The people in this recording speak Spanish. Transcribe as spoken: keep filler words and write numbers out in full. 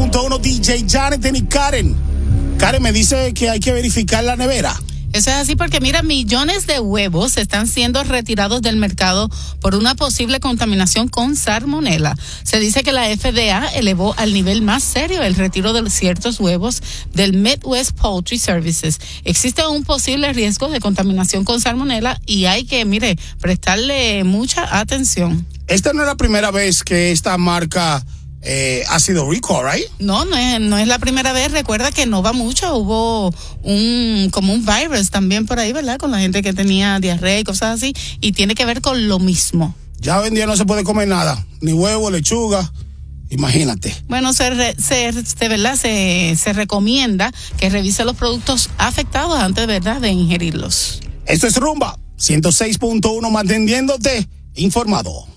punto uno, D J Jonathan y Karen. Karen me dice que hay que verificar la nevera. Eso es así porque, mira, millones de huevos están siendo retirados del mercado por una posible contaminación con salmonela. Se dice que la F D A elevó al nivel más serio el retiro de ciertos huevos del Midwest Poultry Services. Existe un posible riesgo de contaminación con salmonela y hay que, mire, prestarle mucha atención. Esta no es la primera vez que esta marca eh, ha sido recall, ¿right? No, no es, no es la primera vez. Recuerda que no va mucho. Hubo un como un virus también por ahí, ¿verdad? Con la gente que tenía diarrea y cosas así. Y tiene que ver con lo mismo. Ya hoy en día no se puede comer nada. Ni huevo, lechuga. Imagínate. Bueno, se, re, se, se, ¿verdad? Se, se recomienda que revise los productos afectados antes, ¿verdad?, de ingerirlos. Esto es Rumba ciento seis punto uno, manteniéndote informado.